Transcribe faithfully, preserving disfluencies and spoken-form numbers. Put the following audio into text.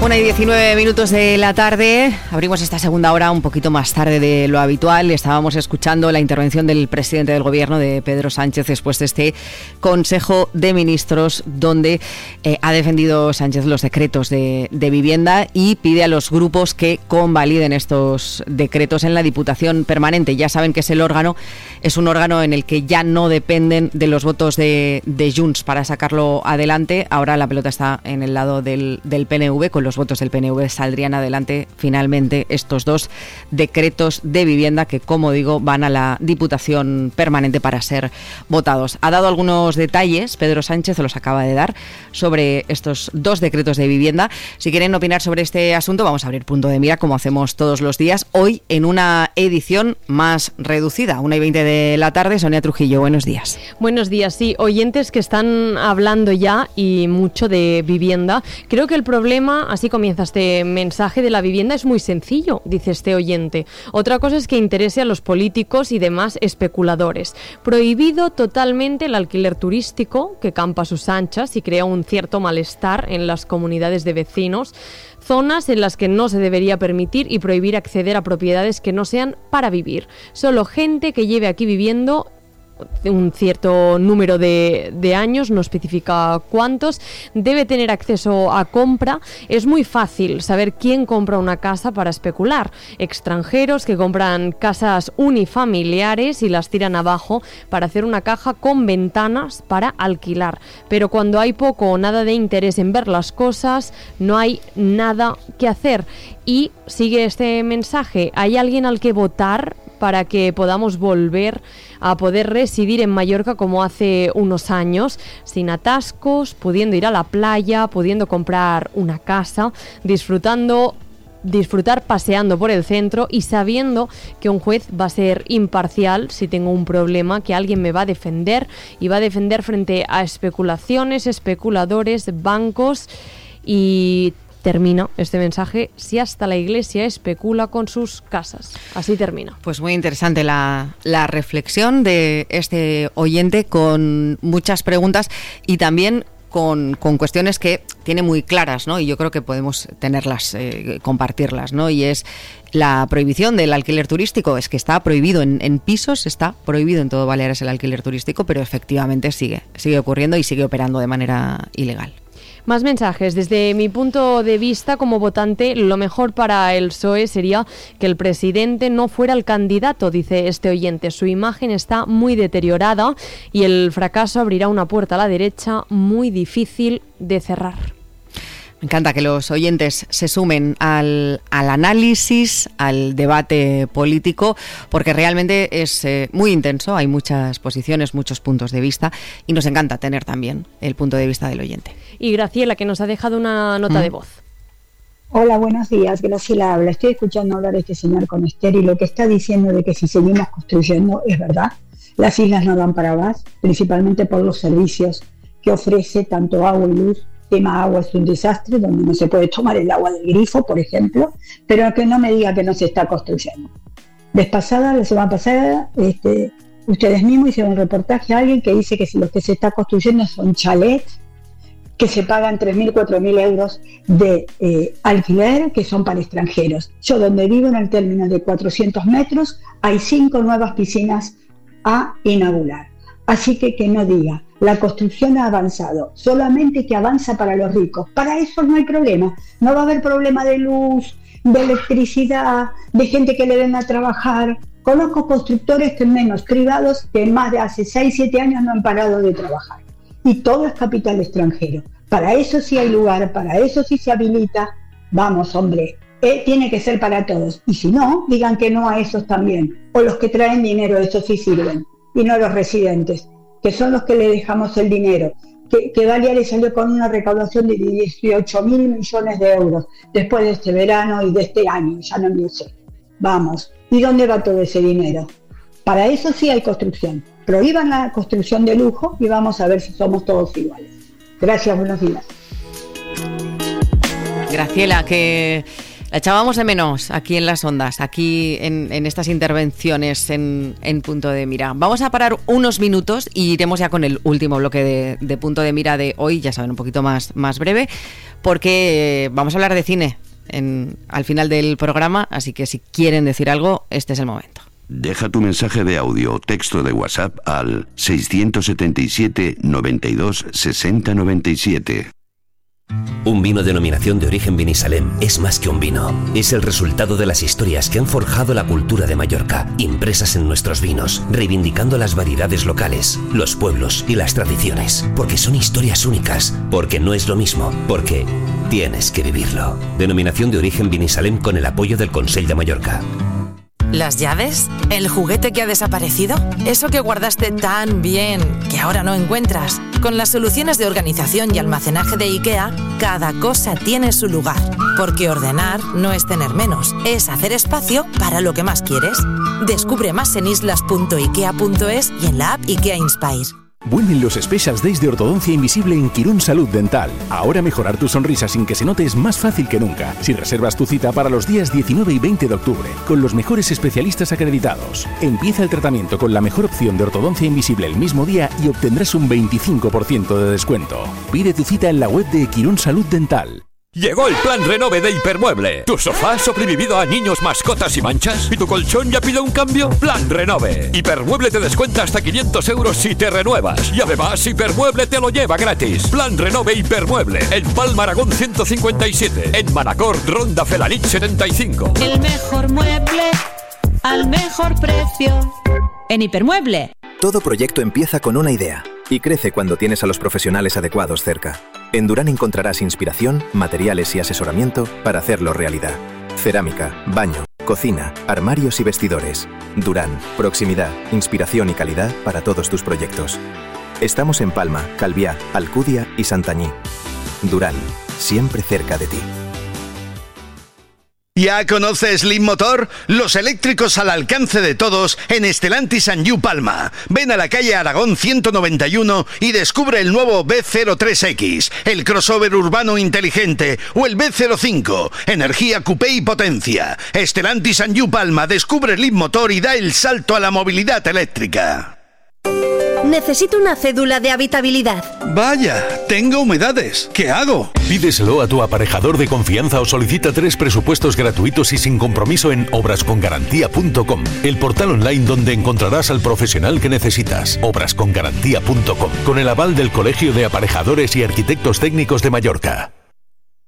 una y diecinueve minutos de la tarde. Abrimos esta segunda hora un poquito más tarde de lo habitual. Estábamos escuchando la intervención del presidente del gobierno, de Pedro Sánchez, después de este Consejo de Ministros, donde eh, ha defendido Sánchez los decretos de, de vivienda y pide a los grupos que convaliden estos decretos en la Diputación Permanente. Ya saben que es el órgano, es un órgano en el que ya no dependen de los votos de, de Junts para sacarlo adelante. Ahora la pelota está en el lado del, del P N V. Con los votos del P N V saldrían adelante finalmente estos dos decretos de vivienda que, como digo, van a la Diputación Permanente para ser votados. Ha dado algunos detalles, Pedro Sánchez los acaba de dar, sobre estos dos decretos de vivienda. Si quieren opinar sobre este asunto, vamos a abrir punto de mira, como hacemos todos los días, hoy en una edición más reducida, una y veinte de la tarde. Sonia Trujillo, buenos días. Buenos días, sí, oyentes que están hablando ya y mucho de vivienda. Creo que el problema, así comienza este mensaje, de la vivienda es muy sencillo, dice este oyente. Otra cosa es que interese a los políticos y demás especuladores. Prohibido totalmente el alquiler turístico, que campa a sus anchas y crea un cierto malestar en las comunidades de vecinos. Zonas en las que no se debería permitir y prohibir acceder a propiedades que no sean para vivir. Solo gente que lleve aquí viviendo un cierto número de, de años, no especifica cuántos, debe tener acceso a compra. Es muy fácil saber quién compra una casa para especular. Extranjeros que compran casas unifamiliares y las tiran abajo para hacer una caja con ventanas para alquilar. Pero cuando hay poco o nada de interés en ver las cosas, no hay nada que hacer. Y sigue este mensaje: ¿hay alguien al que votar para que podamos volver a poder residir en Mallorca como hace unos años, sin atascos, pudiendo ir a la playa, pudiendo comprar una casa, disfrutando disfrutar paseando por el centro y sabiendo que un juez va a ser imparcial si tengo un problema, que alguien me va a defender y va a defender frente a especulaciones, especuladores, bancos? Y termina este mensaje: si hasta la Iglesia especula con sus casas. Así termina. Pues muy interesante la, la reflexión de este oyente, con muchas preguntas y también con, con cuestiones que tiene muy claras, ¿no? Y yo creo que podemos tenerlas, eh, compartirlas, ¿no? Y es la prohibición del alquiler turístico. Es que está prohibido en, en pisos, está prohibido en todo Baleares el alquiler turístico, pero efectivamente sigue, sigue ocurriendo y sigue operando de manera ilegal. Más mensajes. Desde mi punto de vista como votante, lo mejor para el P S O E sería que el presidente no fuera el candidato, dice este oyente. Su imagen está muy deteriorada y el fracaso abrirá una puerta a la derecha muy difícil de cerrar. Me encanta que los oyentes se sumen al, al análisis, al debate político, porque realmente es eh, muy intenso, hay muchas posiciones, muchos puntos de vista, y nos encanta tener también el punto de vista del oyente. Y Graciela, que nos ha dejado una nota mm. de voz. Hola, buenos días, Graciela habla. Estoy escuchando hablar a este señor con Esther y lo que está diciendo de que si seguimos construyendo es verdad. Las islas no dan para más, principalmente por los servicios que ofrece tanto agua y luz. Tema agua es un desastre, donde no se puede tomar el agua del grifo, por ejemplo, pero que no me diga que no se está construyendo. Vez pasada, la semana pasada, este, ustedes mismos hicieron un reportaje a alguien que dice que si lo que se está construyendo son chalets que se pagan tres mil, cuatro mil euros de eh, alquiler, que son para extranjeros. Yo donde vivo, en el término de cuatrocientos metros, hay cinco nuevas piscinas a inaugurar. Así que que no diga, la construcción ha avanzado, solamente que avanza para los ricos. Para eso no hay problema, no va a haber problema de luz, de electricidad, de gente que le den a trabajar. Conozco constructores que menos privados que más de hace seis, siete años no han parado de trabajar. Y todo es capital extranjero. Para eso sí hay lugar, para eso sí se habilita. Vamos, hombre, eh, tiene que ser para todos. Y si no, digan que no a esos también. O los que traen dinero, esos sí sirven. Y no los residentes, que son los que le dejamos el dinero. Que, que Baleares salió con una recaudación de dieciocho mil millones de euros después de este verano y de este año, ya no lo sé. Vamos, ¿y dónde va todo ese dinero? Para eso sí hay construcción. Prohíban la construcción de lujo y vamos a ver si somos todos iguales. Gracias, buenos días. Graciela, que La echábamos de menos aquí en las ondas, aquí en, en estas intervenciones en, en Punto de Mira. Vamos a parar unos minutos y iremos ya con el último bloque de, de Punto de Mira de hoy, ya saben, un poquito más, más breve, porque vamos a hablar de cine en, al final del programa, así que si quieren decir algo, este es el momento. Deja tu mensaje de audio o texto de WhatsApp al seiscientos setenta y siete, noventa y dos, sesenta, noventa y siete. Un vino denominación de origen Vinisalem es más que un vino. Es el resultado de las historias que han forjado la cultura de Mallorca, impresas en nuestros vinos, reivindicando las variedades locales, los pueblos y las tradiciones. Porque son historias únicas, porque no es lo mismo, porque tienes que vivirlo. Denominación de origen Vinisalem con el apoyo del Consell de Mallorca. ¿Las llaves? ¿El juguete que ha desaparecido? ¿Eso que guardaste tan bien que ahora no encuentras? Con las soluciones de organización y almacenaje de IKEA, cada cosa tiene su lugar. Porque ordenar no es tener menos, es hacer espacio para lo que más quieres. Descubre más en islas punto ikea punto es y en la app IKEA Inspire. Vuelven los Specials Days de Ortodoncia Invisible en Quirón Salud Dental. Ahora mejorar tu sonrisa sin que se note es más fácil que nunca. Si reservas tu cita para los días diecinueve y veinte de octubre, con los mejores especialistas acreditados. Empieza el tratamiento con la mejor opción de ortodoncia invisible el mismo día y obtendrás un veinticinco por ciento de descuento. Pide tu cita en la web de Quirón Salud Dental. Llegó el plan Renove de Hipermueble. ¿Tu sofá ha sobrevivido a niños, mascotas y manchas? ¿Y tu colchón ya pide un cambio? Plan Renove. Hipermueble te descuenta hasta quinientos euros si te renuevas. Y además Hipermueble te lo lleva gratis. Plan Renove Hipermueble. En Palma Aragón ciento cincuenta y siete. En Manacor, Ronda Felanich setenta y cinco. El mejor mueble al mejor precio. En Hipermueble. Todo proyecto empieza con una idea y crece cuando tienes a los profesionales adecuados cerca. En Durán encontrarás inspiración, materiales y asesoramiento para hacerlo realidad. Cerámica, baño, cocina, armarios y vestidores. Durán, proximidad, inspiración y calidad para todos tus proyectos. Estamos en Palma, Calviá, Alcudia y Santañí. Durán, siempre cerca de ti. ¿Ya conoces Leap Motor? Los eléctricos al alcance de todos en Stellantis and You Palma. Ven a la calle Aragón ciento noventa y uno y descubre el nuevo B cero tres X, el crossover urbano inteligente, o el B cero cinco, energía coupé y potencia. Stellantis and You Palma descubre Leap Motor y da el salto a la movilidad eléctrica. Necesito una cédula de habitabilidad. Vaya, tengo humedades. ¿Qué hago? Pídeselo a tu aparejador de confianza o solicita tres presupuestos gratuitos y sin compromiso en obras con garantía punto com, el portal online donde encontrarás al profesional que necesitas. obras con garantía punto com, con el aval del Colegio de Aparejadores y Arquitectos Técnicos de Mallorca.